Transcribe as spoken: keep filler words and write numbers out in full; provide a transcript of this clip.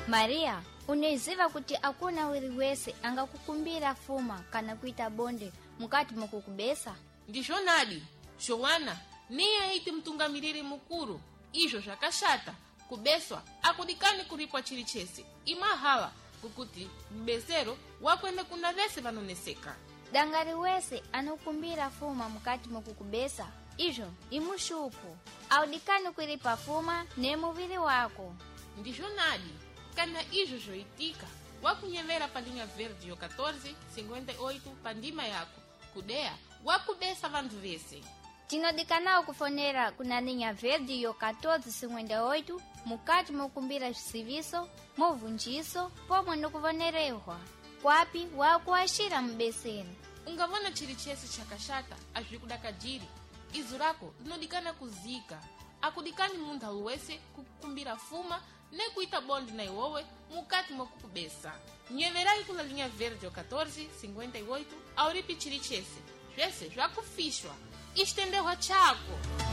Maria, uneziva kuti akuna wiri wese angakukumbira fuma kana kuita bonde mukati mukukubesa? Ndishonadi, Joana, niye iti mtungamiriri mukuru, ijo jakashata, kubeswa, akudikani kuripwa chilichese, ima hawa, kukuti mbezero wakwende kuna vese vanoneseka. Dangari wese anukumbira fuma mukati mukukubesa, ijo imushupu, audikani kuripa fuma ne muviri wako. Ndishonadi, kana ijo joitika, wakunyevera pa linha verde yo quatorze cinquenta e oito pa ndima yako, kudeya, wakubesa vandu vese. Tinodikanao kufonera kuna linha verde yo quatorze cinquenta e oito mukati mukumbira serviço, movunjiso, pomwe nukuvonerehwa. Kwapi wakuashira mbeseni. Ungavona chilichese chakashata ajikudakajiri, izu rako linodikana kuzika. Akudikani munda uwese kukumbira fuma ne kuita bondi na iwowe mukati mwakukubesa. Nyeverai kula linha verde yo quatorze cinquenta e oito auripi chilichese, jwese jwakufishwa. Istendewa chako.